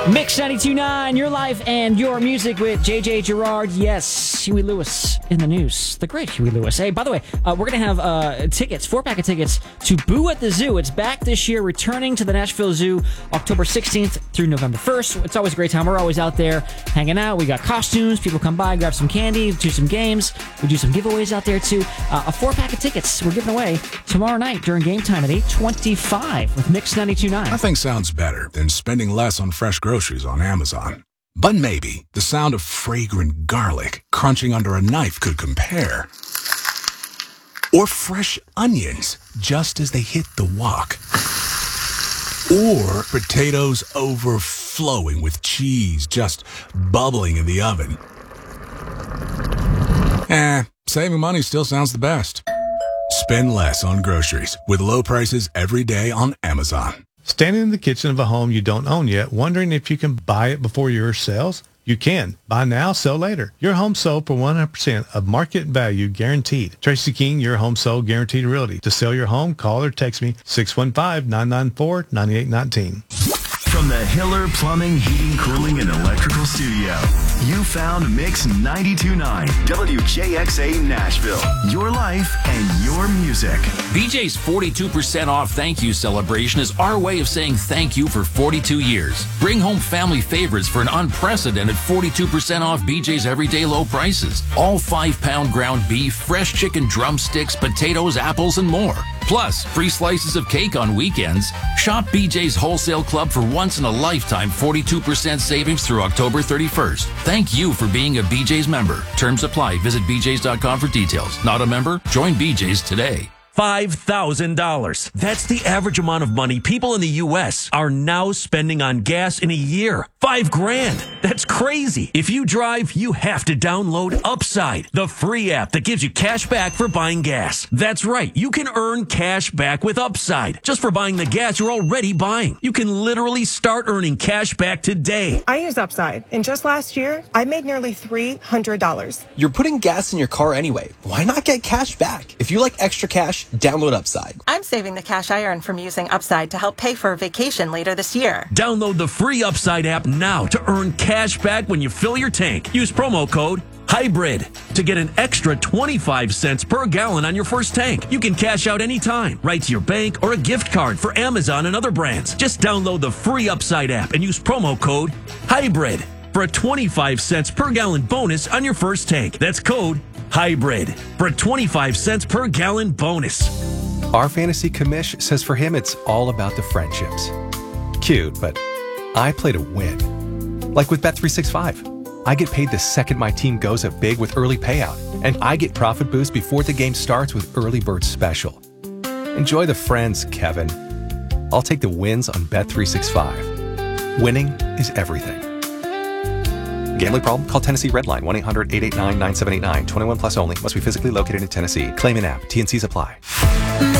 Mix 92.9, your life and your music with JJ Gerard. Yes, Huey Lewis in the news. The great Huey Lewis. Hey, by the way, we're going to have tickets, 4-pack of tickets to Boo at the Zoo. It's back this year, returning to the Nashville Zoo October 16th through November 1st. It's always a great time. We're always out there hanging out. We got costumes. People come by, grab some candy, do some games. We do some giveaways out there, too. A 4-pack of tickets we're giving away tomorrow night during game time at 8:25 with Mix 92.9. Nothing sounds better than spending less on fresh groceries on Amazon. But maybe the sound of fragrant garlic crunching under a knife could compare. Or fresh onions just as they hit the wok. Or potatoes overflowing with cheese just bubbling in the oven. Saving money still sounds the best. Spend less on groceries with low prices every day on Amazon. Standing in the kitchen of a home you don't own yet, wondering if you can buy it before yours sells? You can. Buy now, sell later. Your home sold for 100% of market value guaranteed. Tracy King, your home sold guaranteed realty. To sell your home, call or text me 615-994-9819. From the Hiller Plumbing, Heating, Cooling, and Electrical Studio, you found Mix 92.9 WJXA Nashville. Your life and your music. BJ's 42% off thank you celebration is our way of saying thank you for 42 years. Bring home family favorites for an unprecedented 42% off BJ's everyday low prices. All 5-pound ground beef, fresh chicken drumsticks, potatoes, apples, and more. Plus, free slices of cake on weekends. Shop BJ's Wholesale Club for once-in-a-lifetime 42% savings through October 31st. Thank you for being a BJ's member. Terms apply. Visit bjs.com for details. Not a member? Join BJ's today. $5,000. That's the average amount of money people in the U.S. are now spending on gas in a year. $5,000. That's crazy. If you drive, you have to download Upside, the free app that gives you cash back for buying gas. That's right. You can earn cash back with Upside just for buying the gas you're already buying. You can literally start earning cash back today. I use Upside, and just last year, I made nearly $300. You're putting gas in your car anyway. Why not get cash back? If you like extra cash, download Upside. I'm saving the cash I earn from using Upside to help pay for a vacation later this year. Download the free Upside app now to earn cash back when you fill your tank. Use promo code HYBRID to get an extra 25 cents per gallon on your first tank. You can cash out anytime, right to your bank or a gift card for Amazon and other brands. Just download the free Upside app and use promo code HYBRID for a 25 cents per gallon bonus on your first tank. That's code HYBRID for a 25 cents per gallon bonus. Our fantasy commish says for him it's all about the friendships. Cute, but I play to win. Like with Bet365. I get paid the second my team goes up big with early payout, and I get profit boost before the game starts with Early Bird Special. Enjoy the friends, Kevin. I'll take the wins on Bet365. Winning is everything. Gambling problem? Call Tennessee Redline 1-800-889-9789. 21 plus only. Must be physically located in Tennessee. Claim in app. T&Cs apply.